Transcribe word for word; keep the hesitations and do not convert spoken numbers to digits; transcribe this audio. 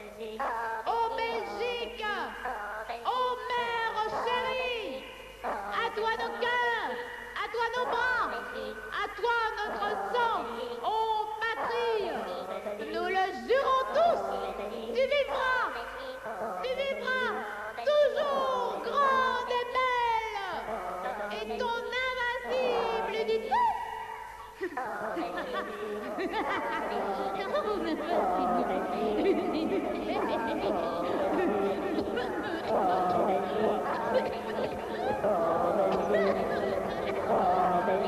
Ô Belgique, ô mère chérie, à toi nos cœurs, à toi nos bras, à toi notre sang, ô patrie, nous le jurons tous, tu vivras, tu vivras toujours grande et belle, et ton invincible unité. Oh,